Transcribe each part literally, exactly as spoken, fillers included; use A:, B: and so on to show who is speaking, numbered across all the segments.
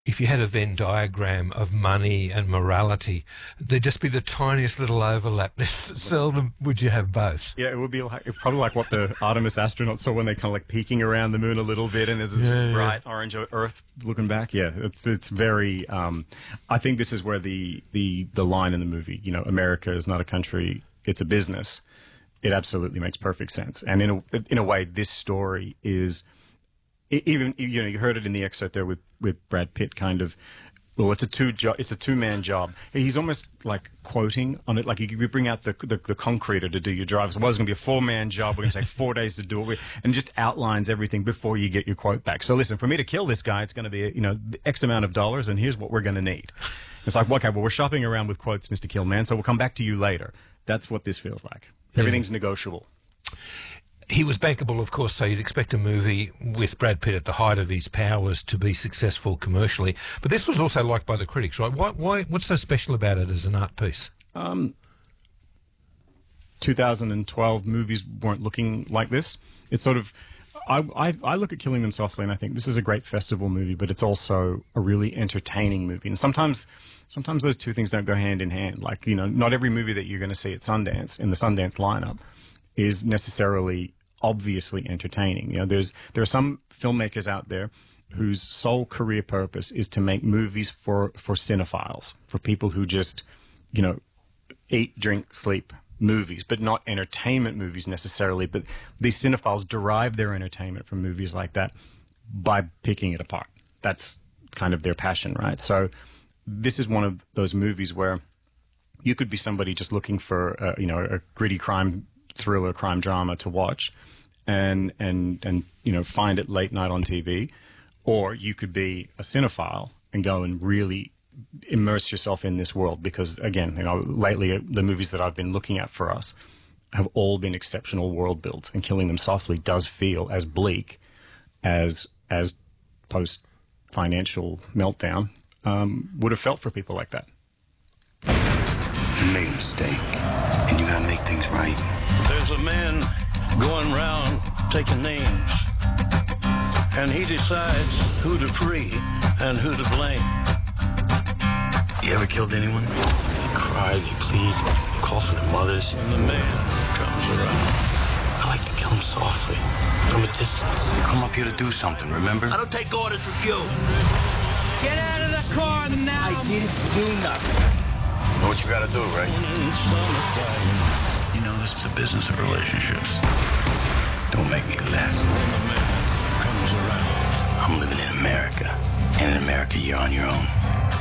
A: if you had a Venn diagram of money and morality, there'd just be the tiniest little overlap. Seldom would you have both.
B: Yeah, it would be like, probably like what the Artemis astronauts saw when they kind of like peeking around the moon a little bit, and there's this
A: yeah,
B: bright
A: yeah.
B: orange Earth looking back. Yeah, it's it's very. Um, I think this is where the the the line in the movie, you know, America is not a country, it's a business. It absolutely makes perfect sense, and in a in a way, this story is. Even, you know, you heard it in the excerpt there with, with Brad Pitt kind of, well, it's a two job, it's a two man job. He's almost like quoting on it, like you bring out the, the, the concreter to do your drive. So, well, it's going to be a four man job. We're going to take four days to do it. And just outlines everything before you get your quote back. So listen, for me to kill this guy, it's going to be, you know, X amount of dollars, and here's what we're going to need. It's like, okay, well, we're shopping around with quotes, Mister Killman, so we'll come back to you later. That's what this feels like. Everything's yeah. negotiable.
A: He was bankable, of course, so you'd expect a movie with Brad Pitt at the height of his powers to be successful commercially. But this was also liked by the critics, right? Why, why, what's so special about it as an art piece?
B: Um, two thousand twelve movies weren't looking like this. It's sort of... I, I, I look at Killing Them Softly and I think this is a great festival movie, but it's also a really entertaining movie. And sometimes sometimes those two things don't go hand in hand. Like, you know, not every movie that you're going to see at Sundance, in the Sundance lineup, is necessarily obviously entertaining. You know, there's there are some filmmakers out there whose sole career purpose is to make movies for for cinephiles, for people who just, you know, eat, drink, sleep movies, but not entertainment movies necessarily. But these cinephiles derive their entertainment from movies like that by picking it apart. That's kind of their passion, right? So this is one of those movies where you could be somebody just looking for, uh, you know, a gritty crime thriller, crime drama to watch, and and and you know, find it late night on T V, or you could be a cinephile and go and really immerse yourself in this world, because again, you know, lately the movies that I've been looking at for us have all been exceptional world builds, and Killing Them Softly does feel as bleak as as post financial meltdown um, would have felt for people like that.
C: You made a mistake, and you gotta make things right.
D: There's a man going around taking names, and he decides who to free and who to blame.
C: You ever killed anyone? They cry, they plead, they call for their mothers.
D: And the man comes around.
C: I like to kill them softly, from a distance. You come up here to do something, remember?
D: I don't take orders from you.
E: Get out of the car now!
C: I didn't do nothing. Know what you gotta do, right?
D: You know, this is a business of relationships.
C: Don't make me less.
D: When the man comes around.
C: I'm living in America, and in America, you're on your own.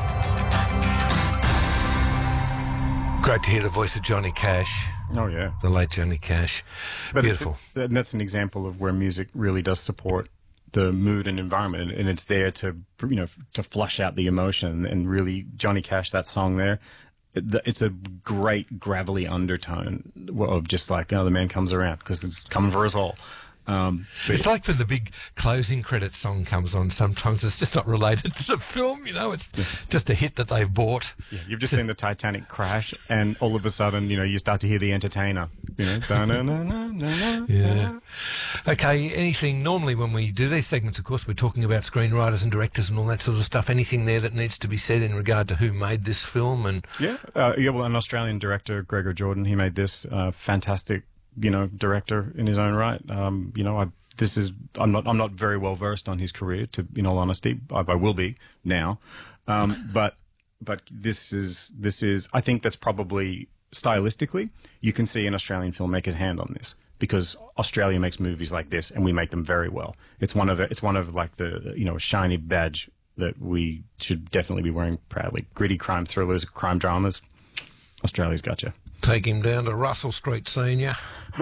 A: Great to hear the voice of Johnny Cash.
B: Oh, yeah.
A: The late Johnny Cash.
B: But
A: Beautiful.
B: It's, and that's an example of where music really does support the mood and environment, and it's there to, you know, to flush out the emotion. And really, Johnny Cash, that song there, it's a great gravelly undertone of just like, oh, the man comes around, because it's coming for us all. Um,
A: it's like when the big closing credits song comes on, sometimes it's just not related to the film, you know, it's yeah. just a hit that they've bought.
B: Yeah, you've just seen the Titanic crash, and all of a sudden, you know, you start to hear the Entertainer, you know. Da-na-na-na-na-na.
A: Yeah. Okay, anything, normally when we do these segments, of course, we're talking about screenwriters and directors and all that sort of stuff. Anything there that needs to be said in regard to who made this film? And
B: Yeah, uh, yeah well, an Australian director, Gregor Jordan, he made this uh, fantastic, you know, director in his own right. Um, you know, I, this is, I'm not, I'm not very well versed on his career, to, in all honesty. I, I will be now. Um, but, but this is, this is, I think that's probably stylistically, you can see an Australian filmmaker's hand on this, because Australia makes movies like this and we make them very well. It's one of the, it's one of like the, you know, a shiny badge that we should definitely be wearing proudly. Gritty crime thrillers, crime dramas. Australia's got you.
A: Take him down to Russell Street, Senior.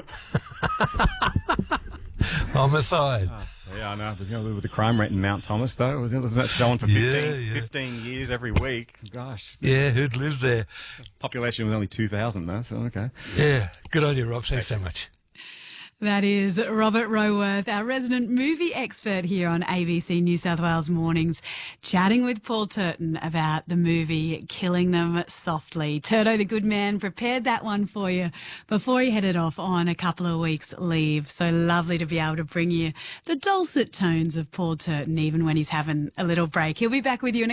A: Homicide.
B: Oh, yeah, I know. But, you know, with the crime rate in Mount Thomas, though, isn't that going for fifteen,
A: yeah, yeah.
B: fifteen years every week? Gosh.
A: Yeah, who'd live there?
B: Population was only two thousand, though, so okay.
A: Yeah, good on you, Rob. Thanks so much.
F: That is Robert Roworth, our resident movie expert here on A B C New South Wales Mornings, chatting with Paul Turton about the movie Killing Them Softly. Turto, the good man, prepared that one for you before he headed off on a couple of weeks' leave. So lovely to be able to bring you the dulcet tones of Paul Turton, even when he's having a little break. He'll be back with you in a